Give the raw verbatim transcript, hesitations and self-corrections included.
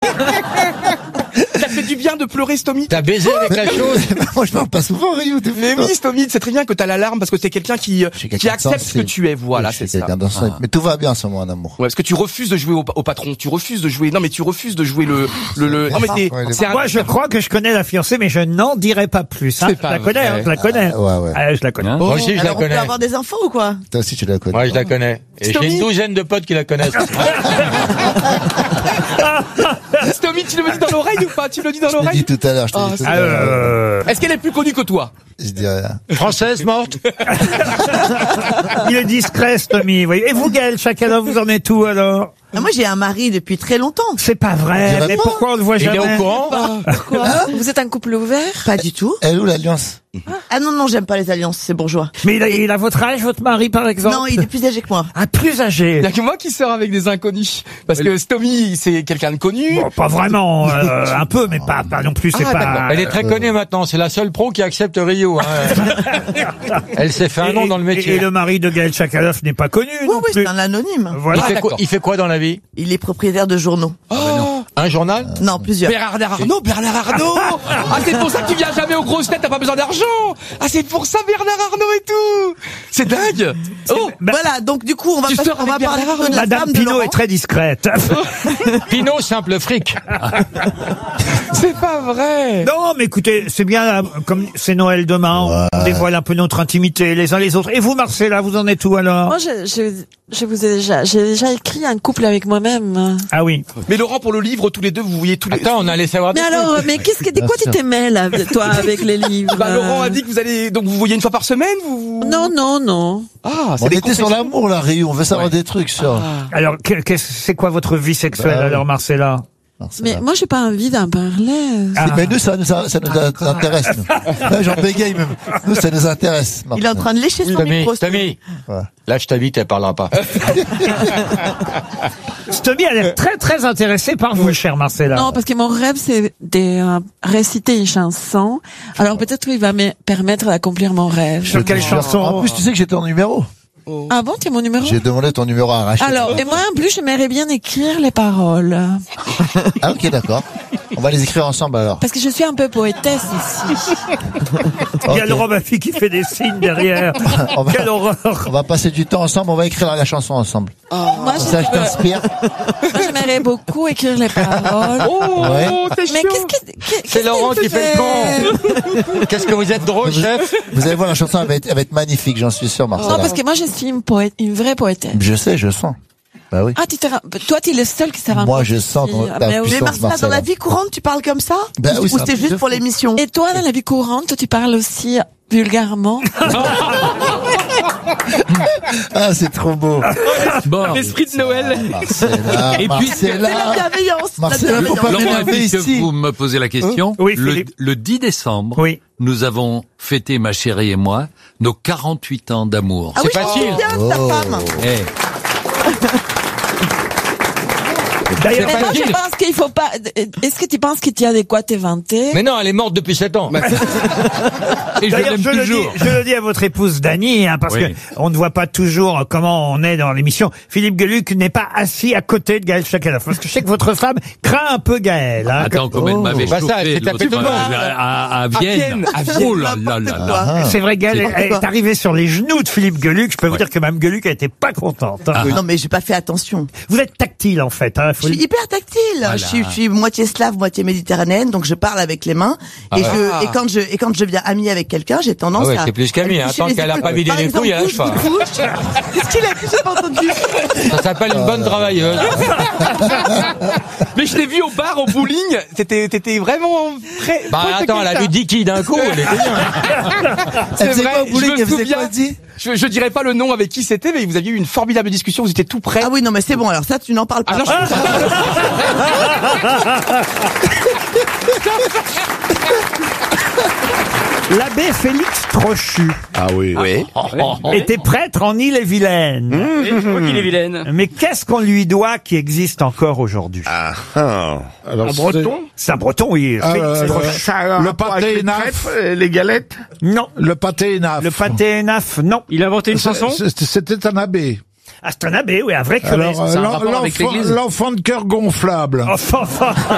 Ça fait du bien de pleurer, Stomy. T'as baisé avec la chose. Moi, je parle pas souvent, Rio. Mais oui, Stomy, c'est très bien que t'as l'alarme parce que t'es quelqu'un qui, qui accepte ce que tu es. Voilà, c'est ça. Ah. Mais tout va bien, sans moi, en amour. Ouais, parce que tu refuses de jouer au, au patron. Tu refuses de jouer. Non, mais tu refuses de jouer le, le, le. Non, mais t'es, ouais, c'est un... Moi, je crois que je connais la fiancée, mais je n'en dirai pas plus. Hein. C'est pas je la connais, hein, je la connais. Ah, ouais, ouais. Ah, je la connais. Hein Moi aussi, je Alors la on peut connais. avoir des infos ou quoi? Toi aussi, tu la connais. Moi, je la connais. Et j'ai une douzaine de potes qui la connaissent. Stomy, tu le me dis dans l'oreille ou pas? Tu me le dis dans Je l'ai l'oreille? dit tout à l'heure, je te Oh, dis tout Ah, à l'heure. euh... Est-ce qu'elle est plus connue que toi? Je dis rien. Française morte. Il est discret, Stomy. Oui. Et vous, Gaël Chakalov, vous en êtes où alors? Ah, moi j'ai un mari depuis très longtemps. C'est pas vrai. Dirais Mais pas. pourquoi on le voit Il jamais? est au courant. Pourquoi? Vous êtes un couple ouvert? Pas du tout. Elle est où l'alliance? Ah non, non, j'aime pas les alliances, c'est bourgeois. Mais il a, il a votre âge, votre mari, par exemple? Non, il est plus âgé que moi. Ah, plus âgé. Il y a que moi qui sors avec des inconnus. Parce que Stomy, c'est quelqu'un de connu. Bon, pas vraiment, euh, un peu, mais pas, pas non plus, c'est Ah, pas... d'accord. Elle est très connue maintenant. C'est la seule pro qui accepte Rio. Hein. Elle s'est fait un nom dans le Et, et métier. le mari de Gaël Chakalov n'est pas connu Oui, non oui, plus. c'est un anonyme. Il Voilà. fait, d'accord. quoi, il fait quoi dans la vie? Il est propriétaire de journaux. Oh, Un journal? Non, plusieurs. Bernard Arnault, Bernard Arnault. Ah, c'est pour ça que tu viens jamais aux grosses têtes, t'as pas besoin d'argent. Ah, c'est pour ça Bernard Arnault et tout. C'est dingue. Oh, Bah, Voilà, donc du coup, on va, Tu pas- sors on va avec parler Bernard de la Madame femme de Pinault Laurent. est très discrète. Pinot, simple fric. c'est pas vrai. Non, mais écoutez, c'est bien, euh, comme c'est Noël demain, on dévoile un peu notre intimité les uns les autres. Et vous, Marcella, vous en êtes où alors? Moi, je, je, je vous ai déjà, j'ai déjà écrit un couple avec moi-même. Ah oui. Mais Laurent, pour le livre, tous les deux, vous voyez tous les. Attends, on allait savoir. Mais des alors, trucs. mais qu'est-ce que, de quoi tu sûr. t'aimais là, toi, avec les livres? Bah, Laurent a dit que vous allez, donc vous voyez une fois par semaine, vous. Non, non, non. Ah, c'est On des était sur confessions. l'amour, là, Rio. On veut savoir des trucs sur... Alors, que- qu'est-ce- c'est quoi votre vie sexuelle Bah, alors, Marcella? Mais moi, j'ai pas envie d'en parler. Ah. Mais nous, ça nous, ça nous intéresse, nous. Ouais, j'en bégaye même. Nous, ça nous intéresse. Il est en train de lécher son Tommy, micro. Tommy. Ouais. Lâche ta bite, elle parlera pas. Stomy a l'air très très intéressé par vous, chère Marcella. Non, parce que mon rêve, c'est de euh, réciter une chanson. Alors peut-être qu'il va me permettre d'accomplir mon rêve. Sur quelle chanson? En plus, tu sais que j'ai ton numéro. Ah bon, tu as mon numéro? J'ai demandé ton numéro à Rachel. Alors, et moi, en plus, j'aimerais bien écrire les paroles. Ah, ok, d'accord. On va les écrire ensemble, alors. Parce que je suis un peu poétesse ici. Il y a Ok. Laurent Baffy qui fait des signes derrière. On va- Quelle horreur. On va passer du temps ensemble, on va écrire la chanson ensemble. Moi, Comme ça, je je- t'inspire. moi, j'aimerais beaucoup écrire les paroles. Oh, Ouais. c'est Mais chaud. qu'est-ce que, qu'est- C'est qu'est-ce Laurent qu'il qui fait le con. Qu'est-ce que vous êtes drôle, Vous, chef? vous allez voir, la chanson elle va être, elle va être magnifique, j'en suis sûr, Marcella. Non, parce que moi, je suis une poète, une vraie poétesse. Je sais, je sens. Bah oui. Ah, tu te, ra- toi, tu es le seul qui s'est rendu Moi, compte je ici. sens ton- Ah, ta mais oui. Mais puissance. Marcella, dans Marcella. la vie courante, tu parles comme ça? Ben oui, Ou c'est un c'est truc juste de pour fou. l'émission? Et toi, dans la vie courante, tu parles aussi vulgairement. Ah, c'est trop beau. Bon, L'esprit de Noël. Marcella, Et puis- C'est la Marcella. bienveillance. la Marcella, faut bienveillance. pas Laurent, m'énerver puisque ici. vous me posez la question, Oui, le, Philippe. le dix décembre, Oui. nous avons fêté, ma chérie et moi, nos quarante-huit ans d'amour. Ah oui, C'est je facile. me souviens de ta Oh. femme. Eh, D'ailleurs, Mais toi, facile. je pense qu'il faut pas, est-ce que tu penses que tu as de quoi te vanter? Mais non, elle est morte depuis sept ans. et je D'ailleurs, l'aime je, le dis, toujours. je le dis à votre épouse Dany, hein, parce Oui. que on ne voit pas toujours comment on est dans l'émission. Philippe Gueluc n'est pas assis à côté de Gaël Chakalov, parce que je sais que votre femme craint un peu Gaël. Hein, Attends, comme elle m'avait Bah ça, chauffé elle s'est tapée l'autre tout le fois, monde. à, à, à Vienne. Vienne, à Vienne. Oh là là là là. Ah. C'est vrai, Gaël C'est- est, est arrivée sur les genoux de Philippe Gueluc. Je peux vous dire que Mme Gueluc a été pas contente. hein. Non, mais j'ai pas fait attention. Vous êtes tactile, en fait. Hein, faut Je le- suis hyper tactile. Je, suis, je suis moitié slave, moitié méditerranéenne, donc je parle avec les mains. Et, Ah je, et quand je et quand je deviens amie avec quelqu'un, j'ai tendance Ah ouais, à. c'est plus qu'amie, à hein. toucher Tant les qu'elle a épaules. pas vidé Par les exemple, couilles, elle lâche bouge, pas. bouge, bouge. Qu'est-ce qu'il a dit? J'ai pas entendu. Ça s'appelle une bonne travailleuse. Mais je t'ai vu au bar, au bowling. T'étais, t'étais vraiment très. Bah très attends, elle a quelqu'un. vu Dicky d'un coup, elle était bien. C'est Elle faisait vrai, quoi au bowling? je me Elle faisait souviens. quoi, elle dit? Je, je dirais pas le nom avec qui c'était, mais vous aviez eu une formidable discussion. Vous étiez tout près. Ah oui, non, mais c'est bon. Alors ça, tu n'en parles pas. Ah non, je- L'abbé Félix Trochu Ah oui. Oui. était prêtre en Île-et-Vilaine. Mmh, qu'il est vilaine. Mais qu'est-ce qu'on lui doit qui existe encore aujourd'hui? Ah, ah. Alors, Un breton? C'est un breton, oui. Ah, Félix euh, Trochu. Ça a un Le rapport pâté avec les naf. crêpes, euh, les galettes? Non. Le pâté naf. Le pâté naf, non. Il a inventé une chanson. C'est- C'était un abbé. Ah, c'est un abbé, oui, un vrai curé. Alors, euh, Ça a un l'en- rapport avec l'enfant l'église. l'enfant de cœur gonflable. Enfin, enfin.